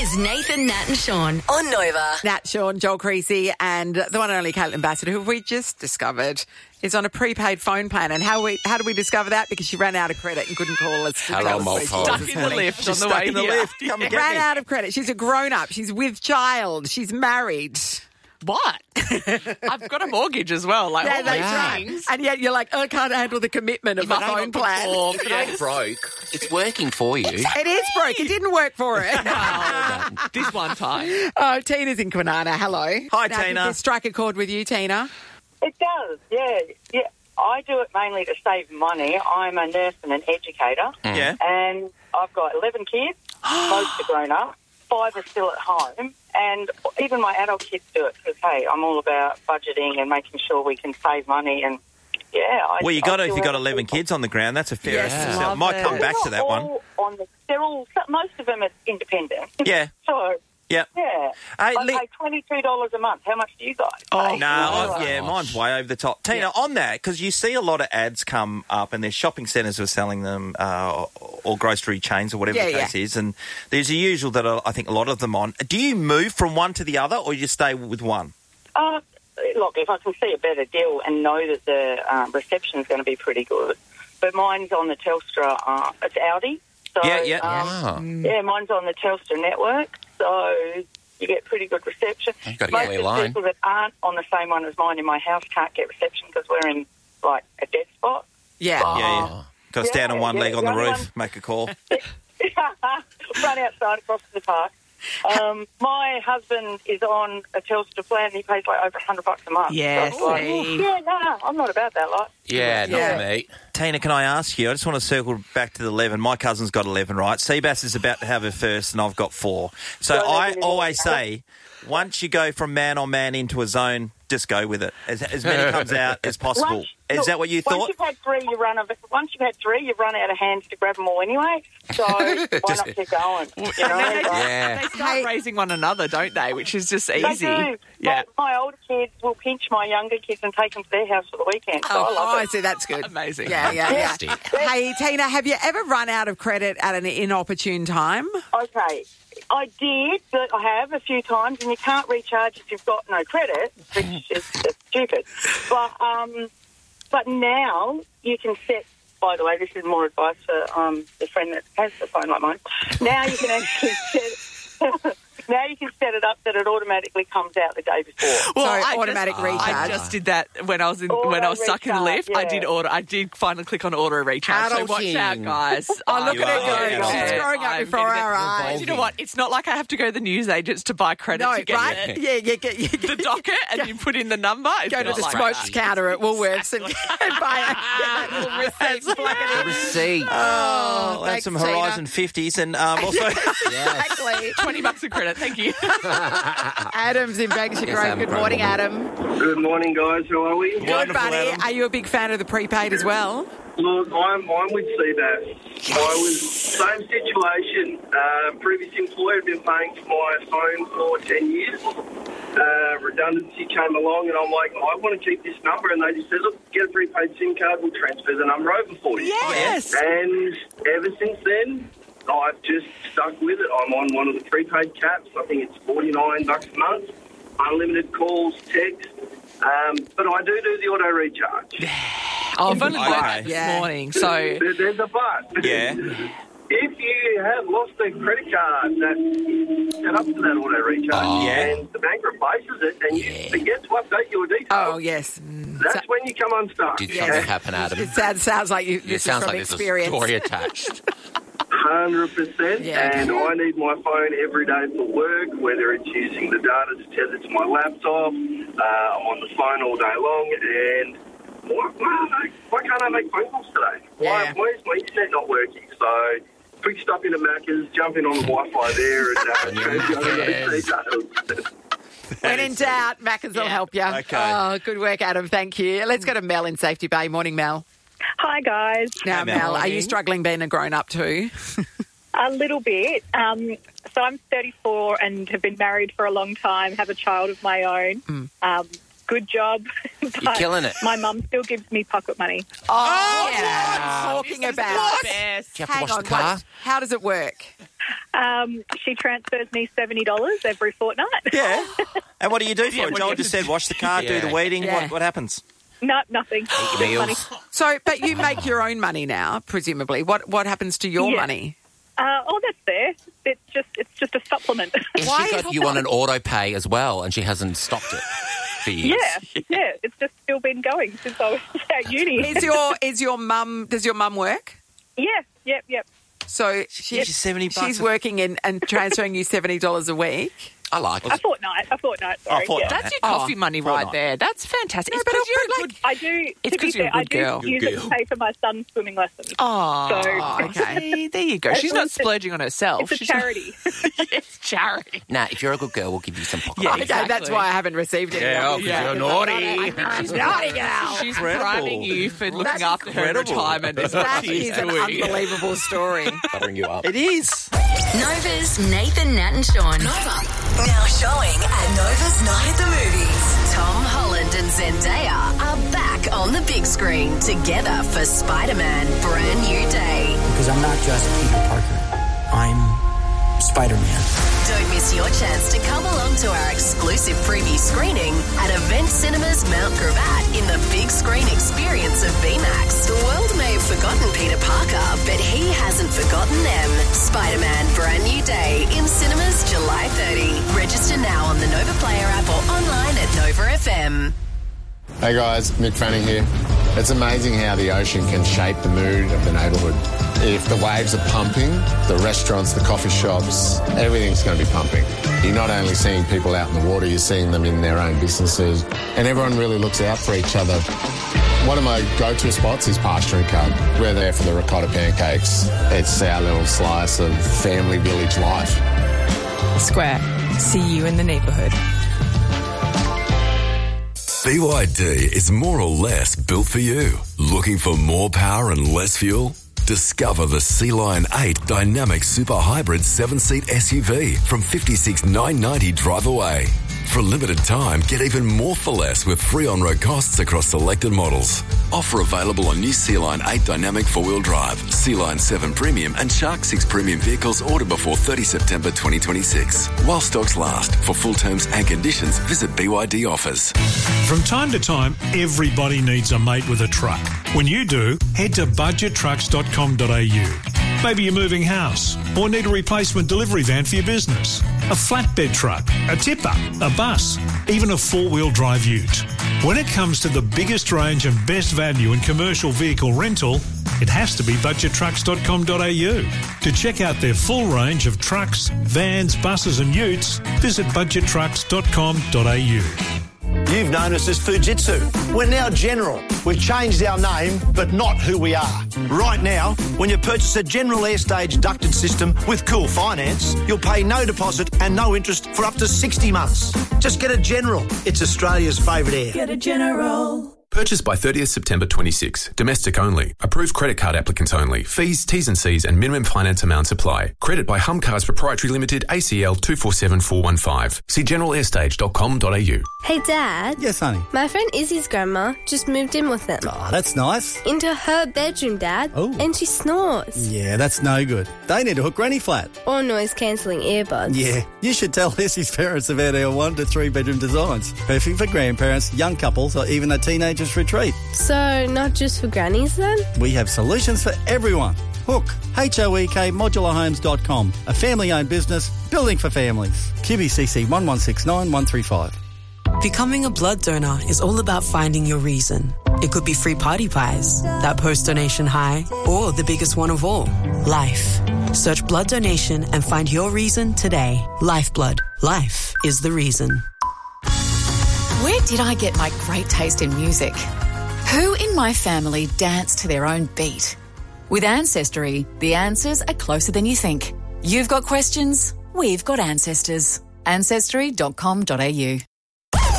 is Nathan, Nat and Sean on Nova. Nat, Sean, Joel Creasy and the one and only Caitlin Bassett, who we just discovered is on a prepaid phone plan. And how did we discover that? Because she ran out of credit and couldn't call us. Hello, Mulcahy. Stuck in the lift on the way in the here. lift. Come and get Ran me. out of credit. She's a grown-up. She's with child. She's married. What? I've got a mortgage as well. Like, Yeah, all that's these right. things. And yet you're like, I can't handle the commitment of the Must phone not plan. perform. If it ain't broke, it's working for you. It is broke. It didn't work for her. This one time. Oh, Tina's in Kwinana. Hello. Hi, Now, Tina. Did this strike a chord with you, Tina? It does, yeah. I do it mainly to save money. I'm a nurse and an educator, Yeah. and I've got 11 kids. Most are grown up. 5 are still at home, and even my adult kids do it because, hey, I'm all about budgeting and making sure we can save money. And yeah, Well, you got to, I if do you've got everything. 11 kids on the ground, that's a fair Yes, estimate. love Might it. come back to They're that one. all they're all most of them are independent. Yeah. So Yeah. yeah, Hey, I pay $22 a month. How much do you guys pay? No, mine's way over the top. Tina, on that, because you see a lot of ads come up and there's shopping centres who are selling them or grocery chains or whatever the case is, and there's a usual that I think a lot of them on. Do you move from one to the other or you stay with one? Look, if I can see a better deal and know that the reception is going to be pretty good, but mine's on the Telstra, it's Audi. So, Yeah. yeah, mine's on the Telstra network, so you get pretty good reception. You've got to Most get of a the line. people that aren't on the same one as mine in my house can't get reception because we're in, like, a dead spot. Yeah. Yeah. Got to stand on one leg on the roof, make a call. Run outside across the park. My husband is on a Telstra plan and he pays like over $100 a month. Yes, So it's like, see. no, I'm not about that lot. Yeah, not me. Tina, can I ask you? I just want to circle back to the 11. My cousin's got 11, right? Seabass is about to have her first, and I've got 4. So Got I 11 always say, once you go from man on man into a zone, just go with it. As many comes out as possible. Is that what you Once thought? you've had 3, you've run out of hands to grab them all anyway. So why not keep going? You know? They start raising one another, don't they? Which is just easy. They do. Yeah. My older kids will pinch my younger kids and take them to their house for the weekend. So I Oh, love I it. see. That's good. Amazing. Yeah. Hey, Tina, have you ever run out of credit at an inopportune time? Okay. I did, but I have a few times, and you can't recharge if you've got no credit, which is stupid. But now you can set. By the way, this is more advice for the friend that has the phone like mine. Now you can actually set. Now you can set it up that it automatically comes out the day before. Well, So automatic recharge. I just did that when I was stuck in the recharge, lift. I did finally click on auto recharge. So watch out, guys. Oh, look You at her are, go. yeah. She's growing up I'm before getting our it. eyes. You know what? It's not like I have to go to the newsagents to buy credit No, to get right? it. Yeah, you get The docket and you put in the number. It's go to not the like smokes that. counter at Woolworths and buy that little receipt. Plug it in. Receipt. Oh, I'll have thanks, some Tina. Horizon 50s and also... Exactly. $20 of credit, thank you. Adam's in Banksia Grove. Adam, Good morning, Adam. Good morning, guys. How are we? Good, Wonderful, buddy. Adam. Are you a big fan of the prepaid as well? Look, I'm with Seabass. I was same situation. Previous employer had been paying for my phone for 10 years. Redundancy came along, and I'm like, I want to keep this number. And they just said, look, get a prepaid SIM card. We'll transfer the number over for you. Yes. And ever since then, I've just stuck with it. I'm on one of the prepaid caps. I think it's $49 a month. Unlimited calls, text. But I do the auto recharge. I've only learned Okay. that this morning, so... There's a but. Yeah. If you have lost a credit card that's set up to that auto recharge and the bank replaces it and you forget to update your details, Oh, yes. that's when you come unstuck. Did Yes. something happen, Adam? It sounds like you. This sounds is from like there's experience. a story attached. 100%. Yeah. And I need my phone every day for work, whether it's using the data to tether to my laptop. I'm on the phone all day long. And why can't I make phone calls today? Yeah. Why is my internet not working? So quick stop into Macca's, jump in on the Wi-Fi there and Yes. details. When in doubt, Macca's will help you. Okay. Oh, good work, Adam. Thank you. Let's go to Mel in Safety Bay. Morning, Mel. Hi, guys. Now, Hi, Mel. Mel, are you struggling being a grown-up too? A little bit. So I'm 34 and have been married for a long time, have a child of my own. Good job. You're killing it. My mum still gives me pocket money. Oh, yeah. What I'm talking about. Best. Do you have to Hang wash on. the car? How does it work? She transfers me $70 every fortnight. Yeah. And what do you do for it? Joel just said wash the car, do the weeding. Yeah. What happens? No, nothing. Money. So, but you make your own money now, presumably. What happens to your money? That's there. It's just a supplement. She got you on an auto pay as well, and she hasn't stopped it for years. Yeah. It's just still been going since I was at uni. Does your mum work? Yeah. Yep. So She's $70. She's working and transferring you $70 a week. I like it. A fortnight. Sorry. fortnight. That's your coffee money right there. That's fantastic. It's because you're a good... I do. It's because you're a good girl. use it to pay for my son's swimming lessons. Okay. There you go. She's not splurging on herself. It's a charity. It's charity. Nah, if you're a good girl, we'll give you some pocket. Yeah, money. Okay, that's why I haven't received it. You're naughty. She's naughty girl. She's priming you for looking after her in retirement. That is an unbelievable story. I'll bring you up. It is. Nova's Nathan, Nat and Sean. Nova. Now showing at Nova's Night at the Movies. Tom Holland and Zendaya are back on the big screen together for Spider-Man Brand New Day. Because I'm not just Peter Parker. I'm Spider-Man. Don't miss your chance to come along to our exclusive preview screening at Event Cinemas Mount Gravatt in the big screen experience of VMAX. The world may have forgotten Peter Parker, but he hasn't forgotten them. Spider-Man Brand New Day in cinemas July 30. Register now on the Nova Player app or online at Nova FM. Hey guys, Mick Fanning here. It's amazing how the ocean can shape the mood of the neighbourhood. If the waves are pumping, the restaurants, the coffee shops, everything's going to be pumping. You're not only seeing people out in the water, you're seeing them in their own businesses, and everyone really looks out for each other. One of my go-to spots is Pasture and Cub. We're there for the ricotta pancakes. It's our little slice of family village life. Square. See you in the neighbourhood. BYD is more or less built for you. Looking for more power and less fuel? Discover the Sea Lion 8 Dynamic Super Hybrid 7-seat SUV from $56,990 drive away. For a limited time, get even more for less with free on-road costs across selected models. Offer available on new Sea Lion 8 Dynamic 4-wheel drive, Sea Lion 7 Premium and Shark 6 Premium vehicles ordered before 30 September 2026. While stocks last. For full terms and conditions, visit BYD offers. From time to time, everybody needs a mate with a truck. When you do, head to budgettrucks.com.au. Maybe you're moving house or need a replacement delivery van for your business, a flatbed truck, a tipper, a bus, even a four-wheel drive ute. When it comes to the biggest range and best value in commercial vehicle rental, it has to be budgettrucks.com.au. To check out their full range of trucks, vans, buses and utes, visit budgettrucks.com.au. You've known us as Fujitsu. We're now General. We've changed our name, but not who we are. Right now, when you purchase a General Airstage ducted system with Cool Finance, you'll pay no deposit and no interest for up to 60 months. Just get a General. It's Australia's favourite air. Get a General. Purchased by 30th September 26. Domestic only. Approved credit card applicants only. Fees, T's and C's and minimum finance amounts apply. Credit by Humcars Proprietary Limited, ACL 247415. See generalair.com.au. Hey Dad. Yes, honey. My friend Izzy's grandma just moved in with them. Oh, that's nice. Into her bedroom, Dad. Oh. And she snores. Yeah, that's no good. They need to hook Granny flat. Or noise-cancelling earbuds. Yeah, you should tell Izzy's parents about our 1 to 3 bedroom designs. Perfect for grandparents, young couples or even a teenager's retreat. So, not just for grannies then? We have solutions for everyone. Hook, HOEK, modularhomes.com. A family-owned business, building for families. QBCC 1169135. Becoming a blood donor is all about finding your reason. It could be free party pies, that post-donation high, or the biggest one of all, life. Search blood donation and find your reason today. Lifeblood. Life is the reason. Where did I get my great taste in music? Who in my family dance to their own beat? With Ancestry, the answers are closer than you think. You've got questions, we've got ancestors. Ancestry.com.au.